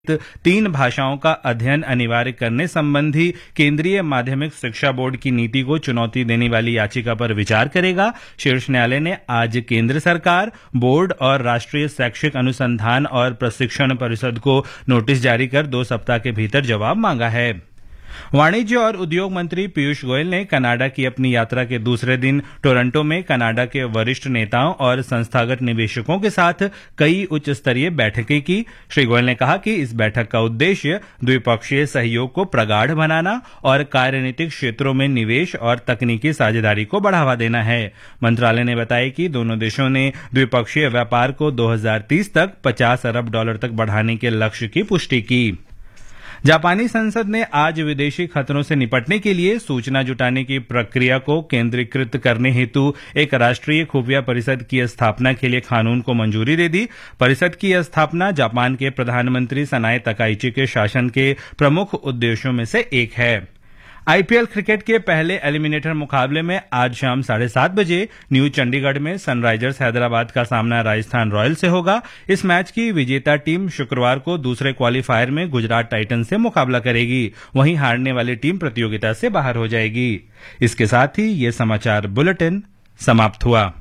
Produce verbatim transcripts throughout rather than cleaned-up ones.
तीन भाषाओं का अध्ययन अनिवार्य करने संबंधी केंद्रीय माध्यमिक शिक्षा बोर्ड की नीति को चुनौती देने वाली याचिका पर विचार करेगा। शीर्ष न्यायालय ने आज केंद्र सरकार, बोर्ड और राष्ट्रीय शैक्षिक अनुसंधान और प्रशिक्षण परिषद को नोटिस जारी कर दो सप्ताह के भीतर जवाब मांगा है। वाणिज्य और उद्योग मंत्री पीयूष गोयल ने कनाडा की अपनी यात्रा के दूसरे दिन टोरंटो में कनाडा के वरिष्ठ नेताओं और संस्थागत निवेशकों के साथ कई उच्च स्तरीय बैठकें की। श्री गोयल ने कहा कि इस बैठक का उद्देश्य द्विपक्षीय सहयोग को प्रगाढ़ बनाना और कार्यनीतिक क्षेत्रों में निवेश और तकनीकी साझेदारी को बढ़ावा देना है। मंत्रालय ने बताया कि दोनों देशों ने द्विपक्षीय व्यापार को दो हज़ार तीस तक पचास अरब डॉलर तक बढ़ाने के लक्ष्य की पुष्टि की। जापानी संसद ने आज विदेशी खतरों से निपटने के लिए सूचना जुटाने की प्रक्रिया को केंद्रीकृत करने हेतु एक राष्ट्रीय खुफिया परिषद की स्थापना के लिए कानून को मंजूरी दे दी। परिषद की स्थापना जापान के प्रधानमंत्री सनाए तकाइची के शासन के प्रमुख उद्देश्यों में से एक है। आईपीएल क्रिकेट के पहले एलिमिनेटर मुकाबले में आज शाम साढ़े सात बजे न्यू चंडीगढ़ में सनराइजर्स हैदराबाद का सामना राजस्थान रॉयल्स से होगा। इस मैच की विजेता टीम शुक्रवार को दूसरे क्वालीफायर में गुजरात टाइटंस से मुकाबला करेगी। वहीं हारने वाली टीम प्रतियोगिता से बाहर हो जाएगी। इसके साथ ही ये समाचार बुलेटिन समाप्त हुआ।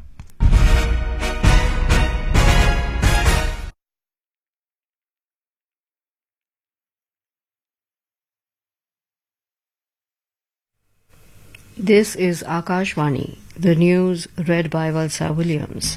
This is Akashvani, the news read by Valsa Williams.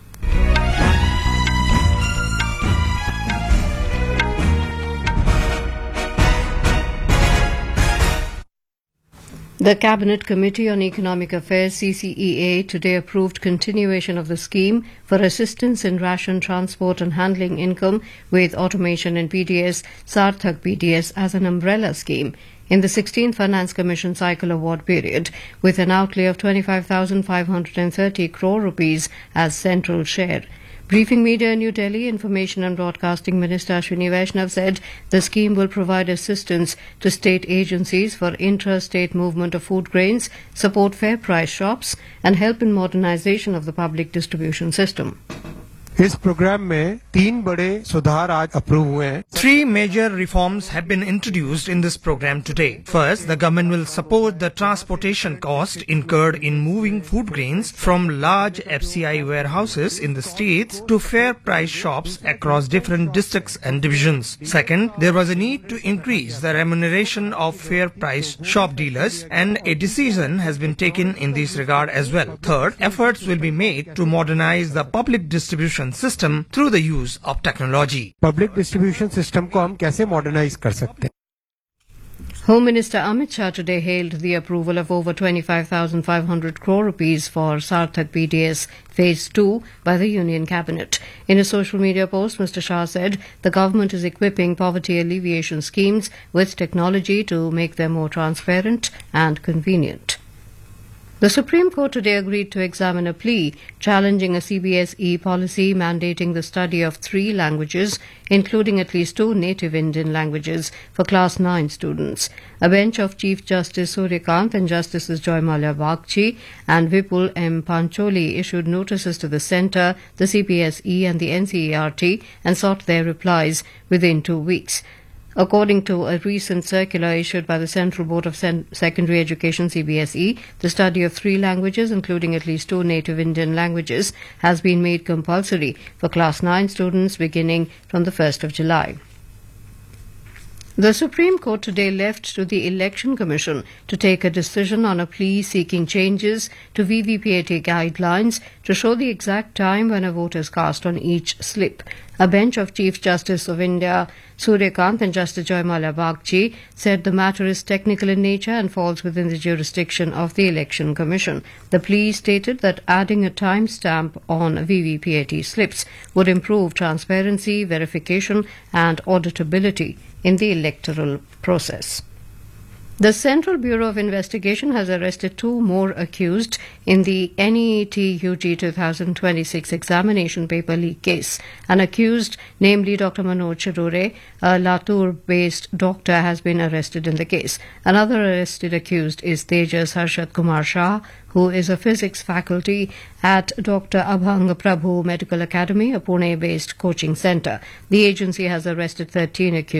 The Cabinet Committee on Economic Affairs C C E A today approved continuation of the scheme for assistance in ration transport and handling income with automation and P D S, Sarthak P D S as an umbrella scheme in the sixteenth Finance Commission cycle award period, with an outlay of twenty-five thousand five hundred thirty crore rupees as central share. Briefing media in New Delhi, Information and Broadcasting Minister Ashwini Vaishnav said the scheme will provide assistance to state agencies for intra-state movement of food grains, support fair price shops, and help in modernization of the public distribution system. इस programme में तीन बड़े सुधार आज approve हुए हैं। Three major reforms have been introduced in this program today. First, the government will support the transportation cost incurred in moving food grains from large F C I warehouses in the states to fair price shops across different districts and divisions. Second, there was a need to increase the remuneration of fair price shop dealers, and a decision has been taken in this regard as well. Third, efforts will be made to modernize the public distribution system through the use of technology. Public distribution system को हम कैसे modernize कर सकते हैं? Home Minister Amit Shah today hailed the approval of over twenty-five thousand five hundred crore rupees for Sarthak P D S Phase two by the Union Cabinet. In a social media post, Mister Shah said the government is equipping poverty alleviation schemes with technology to make them more transparent and convenient. The Supreme Court today agreed to examine a plea challenging a C B S E policy mandating the study of three languages, including at least two native Indian languages, for Class nine students. A bench of Chief Justice Suryakant and Justices Joymalia Bagchi and Vipul M. Pancholi issued notices to the Centre, the C B S E and the N C E R T and sought their replies within two weeks. According to a recent circular issued by the Central Board of Sen- Secondary Education C B S E, the study of three languages, including at least two native Indian languages, has been made compulsory for Class nine students beginning from the first of July. The Supreme Court today left to the Election Commission to take a decision on a plea seeking changes to V V P A T guidelines to show the exact time when a vote is cast on each slip. A bench of Chief Justice of India, Suryakant and Justice Joymalia Bagchi, said the matter is technical in nature and falls within the jurisdiction of the Election Commission. The plea stated that adding a timestamp on V V P A T slips would improve transparency, verification and auditability in the electoral process. The Central Bureau of Investigation has arrested two more accused in the N E E T U G twenty twenty-six examination paper leak case. An accused, namely Doctor Manoj Chirure, a Latur-based doctor, has been arrested in the case. Another arrested accused is Tejas Harshad Kumar Shah, who is a physics faculty at Doctor Abhang Prabhu Medical Academy, a Pune-based coaching centre. The agency has arrested thirteen accused